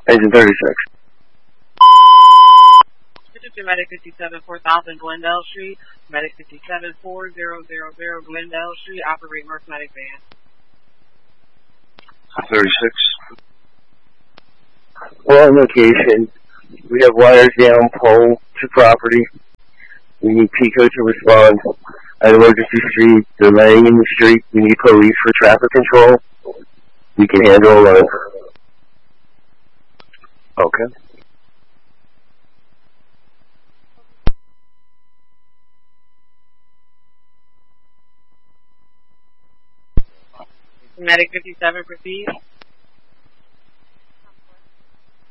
Engine 36. This is Medic 57 4000 Glendale Street. Medic 57 4000 Glendale Street. Operate North Medic van. 36. We're on location. We have wires down, pole to property. We need PICO to respond. At emergency street, they're laying in the street. We need police for traffic control. We can handle alone. Okay. Medic 57 proceed.